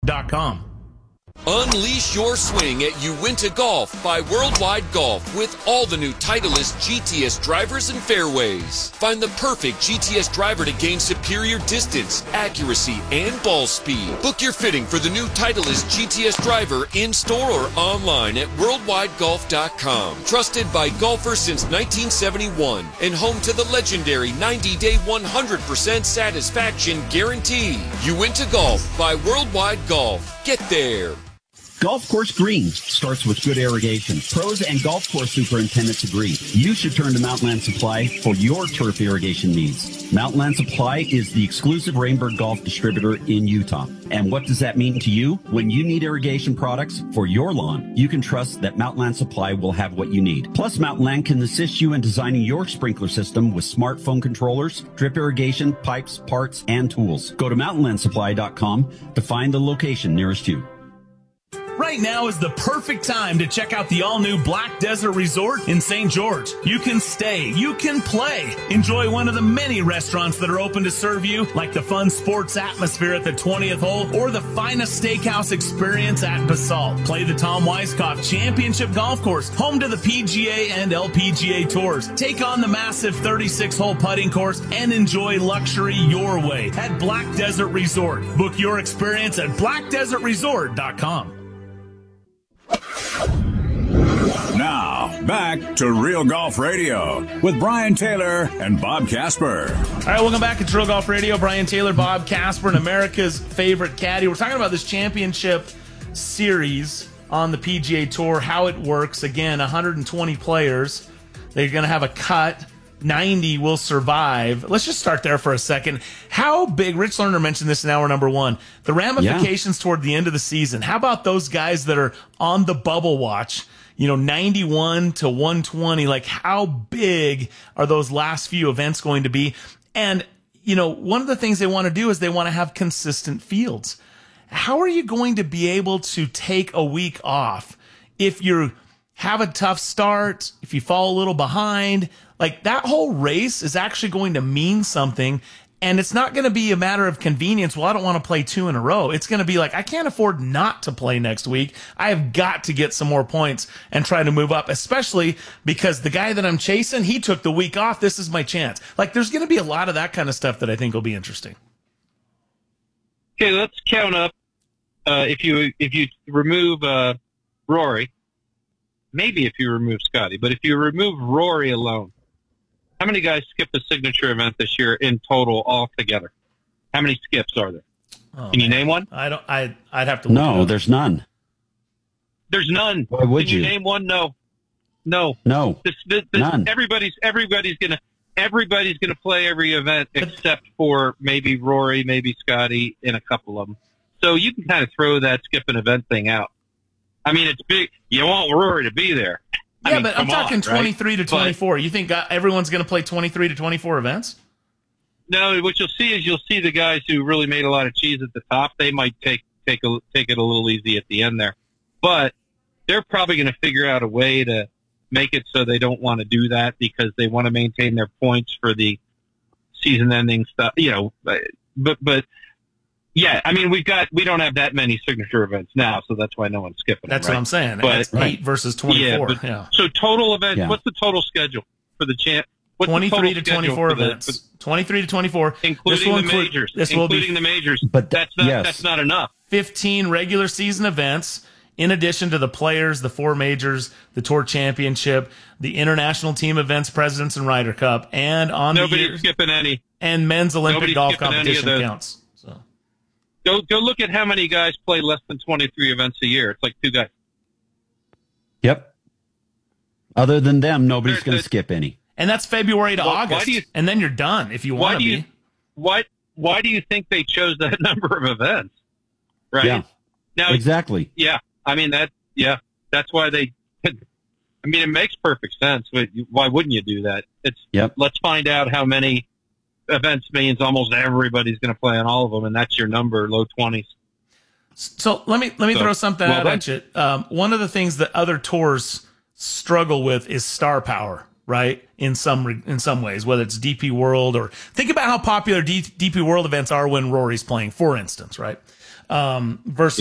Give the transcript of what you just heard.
WorldwideGolf.com. Unleash your swing at Uinta Golf by Worldwide Golf with all the new Titleist GTS drivers and fairways. Find the perfect GTS driver to gain superior distance, accuracy, and ball speed. Book your fitting for the new Titleist GTS driver in-store or online at WorldwideGolf.com. Trusted by golfers since 1971 and home to the legendary 90-day 100% satisfaction guarantee. Uinta Golf by Worldwide Golf. Get there. Golf course greens starts with good irrigation. Pros and golf course superintendents agree. You should turn to Mountainland Supply for your turf irrigation needs. Mountainland Supply is the exclusive Rainbird Golf distributor in Utah. And what does that mean to you? When you need irrigation products for your lawn, you can trust that Mountainland Supply will have what you need. Plus, Mountainland can assist you in designing your sprinkler system with smartphone controllers, drip irrigation, pipes, parts, and tools. Go to mountainlandsupply.com to find the location nearest you. Right now is the perfect time to check out the all-new Black Desert Resort in St. George. You can stay, you can play. Enjoy one of the many restaurants that are open to serve you, like the fun sports atmosphere at the 20th hole or the finest steakhouse experience at Basalt. Play the Tom Weiskopf Championship Golf Course, home to the PGA and LPGA tours. Take on the massive 36-hole putting course and enjoy luxury your way at Black Desert Resort. Book your experience at blackdesertresort.com. Now, back to Real Golf Radio with Brian Taylor and Bob Casper. All right, welcome back to Real Golf Radio. Brian Taylor, Bob Casper, and America's favorite caddy. We're talking about this championship series on the PGA Tour, how it works. Again, 120 players. They're going to have a cut. 90 will survive. Let's just start there for a second. How big, Rich Lerner mentioned this in hour number one, the ramifications toward the end of the season. How about those guys that are on the bubble watch, 91 to 120? Like, how big are those last few events going to be? And, one of the things they want to do is they want to have consistent fields. How are you going to be able to take a week off if you have a tough start, if you fall a little behind? Like, that whole race is actually going to mean something, and it's not going to be a matter of convenience. Well, I don't want to play 2 in a row. It's going to be like, I can't afford not to play next week. I have got to get some more points and try to move up, especially because the guy that I'm chasing, he took the week off. This is my chance. Like, there's going to be a lot of that kind of stuff that I think will be interesting. Okay, let's count up. If you remove Rory, maybe if you remove Scotty, but if you remove Rory alone, how many guys skip a signature event this year in total altogether? How many skips are there? Can you name one? I'd have to look No, there's none. There's none. Why would Can you you name one? No. No. None. Everybody's gonna play every event except for maybe Rory, maybe Scotty, and a couple of them. So you can kind of throw that skip an event thing out. I mean, it's big. You want Rory to be there. Yeah, but I'm talking 23 to 24. You think everyone's going to play 23 to 24 events? No, what you'll see the guys who really made a lot of cheese at the top. They might take it a little easy at the end there, but they're probably going to figure out a way to make it so they don't want to do that because they want to maintain their points for the season-ending stuff. But yeah, I mean we don't have that many signature events now, so that's why no one's skipping. That's them, right? what I'm saying. But it's 8 versus 24. Yeah. So total events. Yeah. What's the total schedule for the champ? 23 to 24 events. 23 to 24, including the majors. Including the majors. But that's not enough. 15 regular season events, in addition to the players, the 4 majors, the Tour Championship, the International Team Events, Presidents and Ryder Cup, and on nobody's skipping any. And men's Olympic golf competition counts. So go look at how many guys play less than 23 events a year. It's like 2 guys. Yep. Other than them, nobody's going to skip any. And that's February to August, and then you're done if you want to be. Why do you think they chose that number of events? Right? Yeah. Now, exactly. Yeah. I mean, that's why they – I mean, it makes perfect sense. But why wouldn't you do that? Let's find out how many events means almost everybody's going to play on all of them, and that's your number, low 20s. So let me throw something out at you. One of the things that other tours struggle with is star power. Right, in some ways, whether it's DP World or think about how popular DP World events are when Rory's playing, for instance, right? Versus